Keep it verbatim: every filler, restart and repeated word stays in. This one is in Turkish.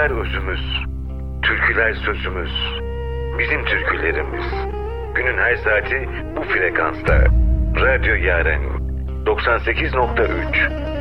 şarkılar özümüz, türküler sözümüz, bizim türkülerimiz. Günün her saati bu frekansta. Radyo Yaren doksan sekiz nokta üç.